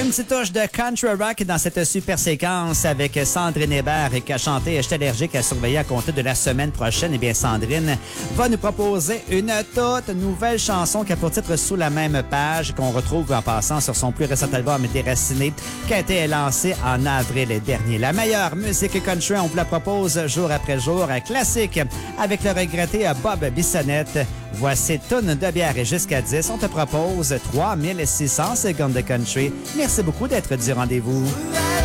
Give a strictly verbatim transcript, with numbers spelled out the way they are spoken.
Une petite touche de country rock dans cette super séquence avec Sandrine Hébert qui a chanté « Je suis allergique à surveiller à compter de la semaine prochaine ». Eh bien, Sandrine va nous proposer une toute nouvelle chanson qui a pour titre « Sous la même page » qu'on retrouve en passant sur son plus récent album « Déraciné » qui a été lancé en avril dernier. La meilleure musique country, on vous la propose jour après jour. Un classique avec le regretté Bob Bissonnette. Voici Toune de bière et jusqu'à dix. On te propose trois mille six cents secondes de country. Merci beaucoup d'être du rendez-vous.